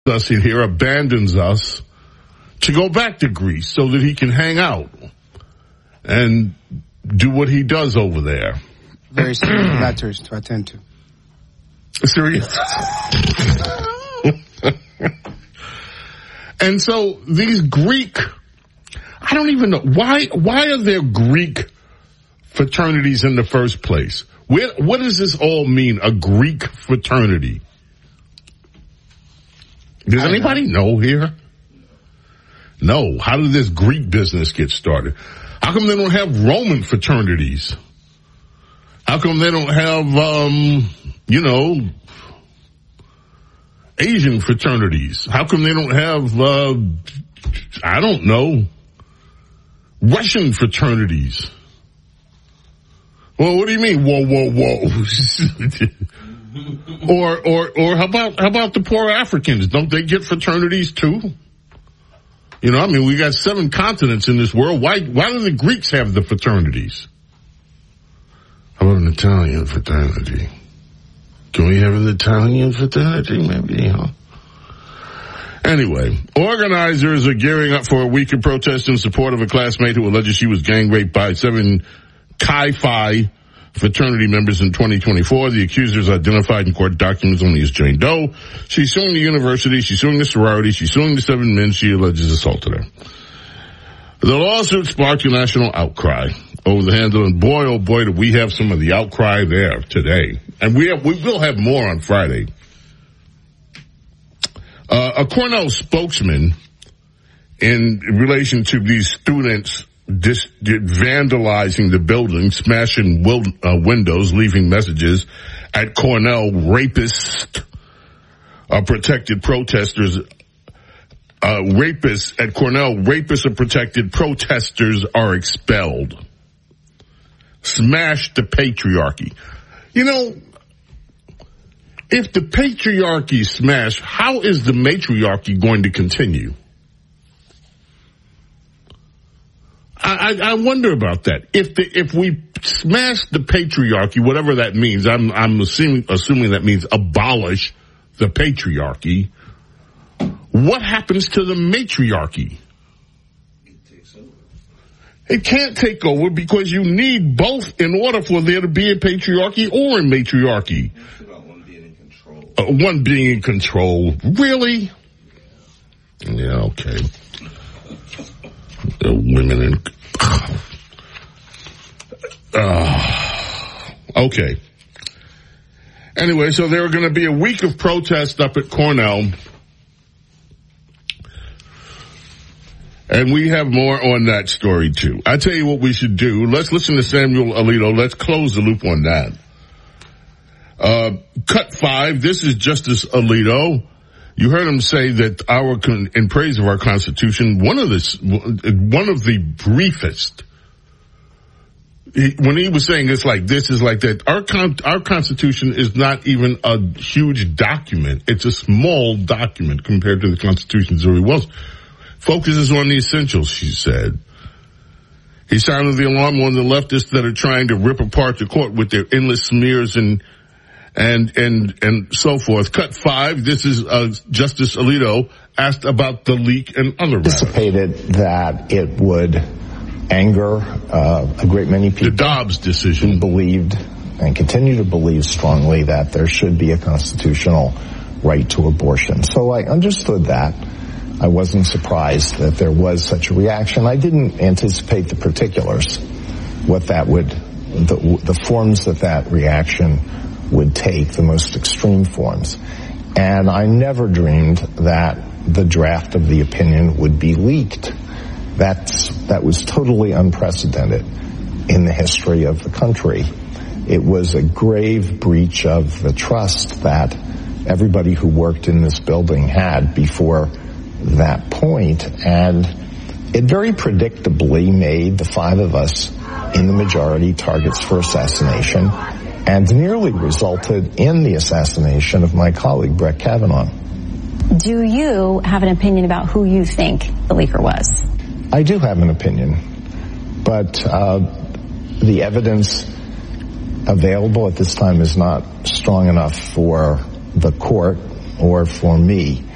us here, abandons us to go back to Greece so that he can hang out and do what he does over there. Very serious matters to attend to. Serious. And so these Greek, I don't even know, why are there Greek fraternities in the first place? What does this all mean, a Greek fraternity? Does anybody know here? No. How did this Greek business get started? How come they don't have Roman fraternities? How come they don't have, Asian fraternities? How come they don't have, I don't know, Russian fraternities? Well, what do you mean? Whoa, whoa, whoa. Or how about the poor Africans? Don't they get fraternities too? You know, I mean, we got 7 continents in this world. Why do the Greeks have the fraternities? How about an Italian fraternity? Can we have an Italian fraternity? Maybe, huh? Anyway, organizers are gearing up for a week of protest in support of a classmate who alleges she was gang raped by 7 Chi Phi fraternity members in 2024. The accusers identified in court documents only as Jane Doe. She's suing the university, she's suing the sorority, she's suing the 7 men she alleges assaulted her. The lawsuit sparked a national outcry over the handle, and boy, oh boy, do we have some of the outcry there today. And we will have more on Friday. A Cornell spokesman in relation to these students vandalizing the building, smashing windows, leaving messages at Cornell, rapists are protected protesters. Rapists at Cornell, rapists are protected protesters are expelled. Smash the patriarchy. You know, if the patriarchy smashed, how is the matriarchy going to continue? I wonder about that. If we smash the patriarchy, whatever that means, I'm assuming that means abolish the patriarchy. What happens to the matriarchy? It can't take over because you need both in order for there to be a patriarchy or a matriarchy. It's about one being in control. One being in control. Really? Yeah, okay. The women in... okay. Anyway, so there are going to be a week of protest up at Cornell. And we have more on that story, too. I tell you what we should do. Let's listen to Samuel Alito. Let's close the loop on that. Cut 5. This is Justice Alito. You heard him say that in praise of our Constitution, one of the briefest, when he was saying it's like this, is like that, our Constitution is not even a huge document. It's a small document compared to the Constitutions that it was. Focuses on the essentials, she said. He sounded the alarm on the leftists that are trying to rip apart the court with their endless smears and so forth. Cut 5. This is Justice Alito asked about the leak and other matters. Anticipated that it would anger a great many people. The Dobbs decision. Who believed and continue to believe strongly that there should be a constitutional right to abortion. So I understood that. I wasn't surprised that there was such a reaction. I didn't anticipate the particulars, what that would, the forms that reaction would take, the most extreme forms. And I never dreamed that the draft of the opinion would be leaked. That was totally unprecedented in the history of the country. It was a grave breach of the trust that everybody who worked in this building had before that point, and it very predictably made the 5 of us in the majority targets for assassination, and nearly resulted in the assassination of my colleague Brett Kavanaugh. Do you have an opinion about who you think the leaker was? I do have an opinion, but the evidence available at this time is not strong enough for the court or for me